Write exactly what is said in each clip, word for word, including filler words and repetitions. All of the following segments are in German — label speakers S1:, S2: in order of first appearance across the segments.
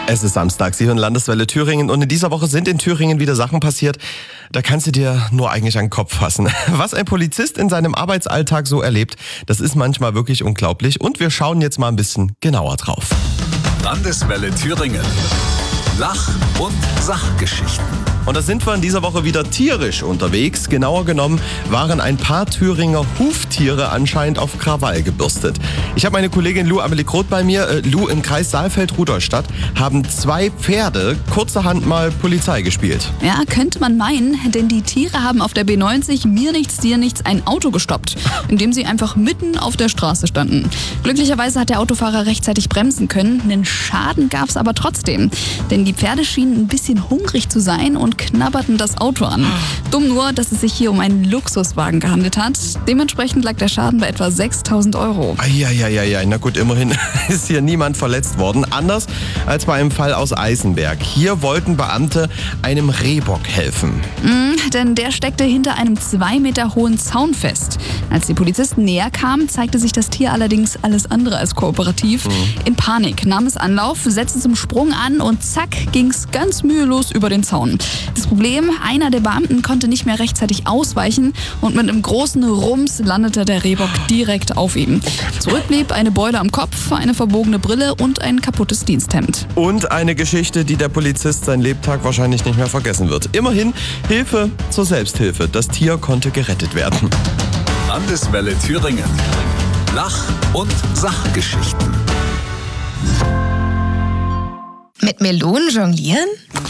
S1: Es ist Samstag, Sie hören Landeswelle Thüringen und in dieser Woche sind in Thüringen wieder Sachen passiert, da kannst du dir nur eigentlich an den Kopf fassen. Was ein Polizist in seinem Arbeitsalltag so erlebt, das ist manchmal wirklich unglaublich und wir schauen jetzt mal ein bisschen genauer drauf.
S2: Landeswelle Thüringen. Lach- und Sachgeschichten.
S1: Und da sind wir in dieser Woche wieder tierisch unterwegs. Genauer genommen waren ein paar Thüringer Huftiere anscheinend auf Krawall gebürstet. Ich habe meine Kollegin Lou Amelie Groth bei mir. Äh, Lou, im Kreis Saalfeld-Rudolstadt haben zwei Pferde kurzerhand mal Polizei gespielt.
S3: Ja, könnte man meinen, denn die Tiere haben auf der B neunzig mir nichts, dir nichts ein Auto gestoppt, indem sie einfach mitten auf der Straße standen. Glücklicherweise hat der Autofahrer rechtzeitig bremsen können. Einen Schaden gab es aber trotzdem, denn die Pferde schienen ein bisschen hungrig zu sein und knabberten das Auto an. Dumm nur, dass es sich hier um einen Luxuswagen gehandelt hat. Dementsprechend lag der Schaden bei etwa sechstausend Euro.
S1: Eieieiei, na gut, immerhin ist hier niemand verletzt worden. Anders als bei einem Fall aus Eisenberg. Hier wollten Beamte einem Rehbock helfen.
S3: Mm, denn der steckte hinter einem zwei Meter hohen Zaun fest. Als die Polizisten näher kamen, zeigte sich das Tier allerdings alles andere als kooperativ. Mhm. In Panik nahm es Anlauf, setzte zum Sprung an und zack, ging's ganz mühelos über den Zaun. Das Problem, einer der Beamten konnte nicht mehr rechtzeitig ausweichen und mit einem großen Rums landete der Rehbock direkt auf ihm. Zurück blieb eine Beule am Kopf, eine verbogene Brille und ein kaputtes Diensthemd.
S1: Und eine Geschichte, die der Polizist sein Lebtag wahrscheinlich nicht mehr vergessen wird. Immerhin Hilfe zur Selbsthilfe. Das Tier konnte gerettet werden.
S2: Landeswelle Thüringen. Lach- und Sachgeschichten.
S4: Mit Melonen jonglieren?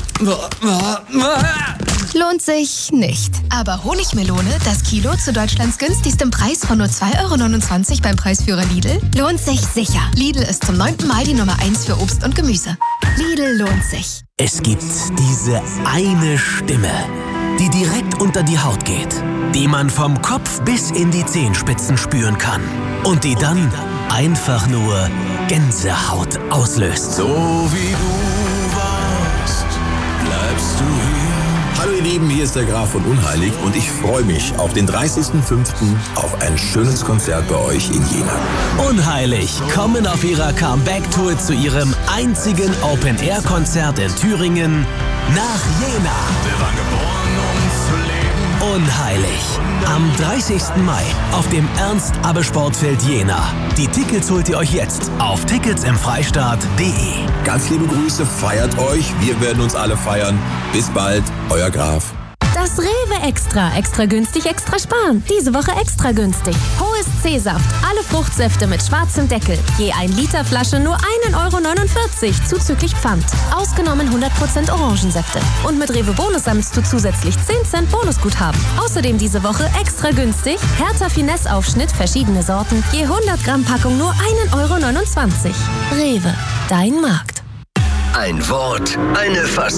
S4: Lohnt sich nicht. Aber Honigmelone, das Kilo zu Deutschlands günstigstem Preis von nur zwei Euro neunundzwanzig beim Preisführer Lidl, lohnt sich sicher. Lidl ist zum neunten Mal die Nummer eins für Obst und Gemüse. Lidl lohnt sich.
S5: Es gibt diese eine Stimme, die direkt unter die Haut geht, die man vom Kopf bis in die Zehenspitzen spüren kann und die dann einfach nur Gänsehaut auslöst.
S6: So wie du warst, bleibst du hier. Hallo ihr Lieben, hier ist der Graf von Unheilig und ich freue mich auf den dreißigsten fünften auf ein schönes Konzert bei euch in Jena.
S5: Unheilig kommen auf ihrer Comeback-Tour zu ihrem einzigen Open-Air-Konzert in Thüringen nach Jena.
S6: Wir waren geboren, um zu leben.
S5: Unheilig. Am dreißigsten Mai auf dem Ernst-Abbe-Sportfeld Jena. Die Tickets holt ihr euch jetzt auf tickets im freistaat punkt de.
S6: Ganz liebe Grüße, feiert euch. Wir werden uns alle feiern. Bis bald, euer Graf.
S7: Das Rewe Extra. Extra günstig, extra sparen. Diese Woche extra günstig. Hohes C-Saft. Alle Fruchtsäfte mit schwarzem Deckel. Je ein Liter Flasche nur ein Euro neunundvierzig zuzüglich Pfand. Ausgenommen hundert Prozent Orangensäfte. Und mit Rewe Bonus sammelst du zusätzlich zehn Cent Bonusguthaben. Außerdem diese Woche extra günstig. Hertha Finesse Aufschnitt, verschiedene Sorten. Je hundert Gramm Packung nur ein Euro neunundzwanzig. Rewe. Dein Markt.
S8: Ein Wort, eine Fassung.